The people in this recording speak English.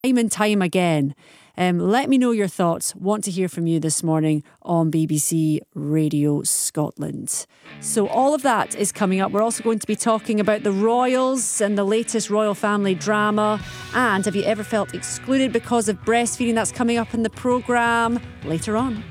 time and time again. Let me know your thoughts. Want to hear from you this morning on BBC Radio Scotland. So all of that is coming up. We're also going to be talking about the royals and the latest royal family drama. And have you ever felt excluded because of breastfeeding? That's coming up in the programme later on.